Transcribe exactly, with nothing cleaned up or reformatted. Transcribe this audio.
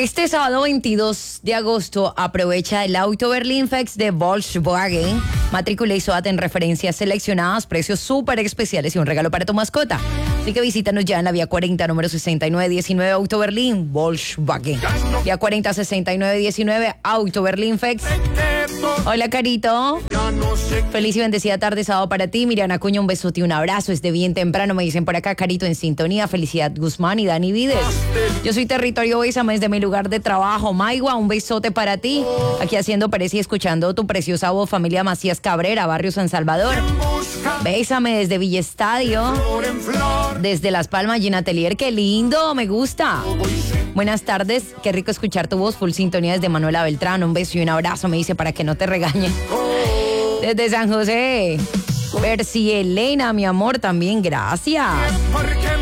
Este sábado veintidós de agosto aprovecha el auto Berlinfest de Volkswagen. Matrícula y SOAT en referencias seleccionadas, precios súper especiales y un regalo para tu mascota. Así que visítanos ya en la vía cuarenta, número sesenta y nueve diecinueve, Auto Berlín, Volkswagen. Vía cuarenta, sesenta y nueve diecinueve, Auto Berlinfest. Hola, Carito. Feliz y bendecida tarde sábado para ti. Miriam Acuña, un besote y un abrazo. Es de bien temprano, me dicen por acá, Carito en sintonía. Felicidad Guzmán y Dani Vides. Yo soy Territorio Bésame desde mi lugar de trabajo. Maigua, un besote para ti. Aquí haciendo pereza y escuchando tu preciosa voz, familia Macías Cabrera, barrio San Salvador. Bésame desde Villa Estadio. Desde Las Palmas, Gina Atelier. Qué lindo, me gusta. Buenas tardes, qué rico escuchar tu voz. Full sintonía desde Manuela Beltrán. Un beso y un abrazo, me dice, para que no te regañen. Desde San José. Percy Elena, mi amor, también gracias.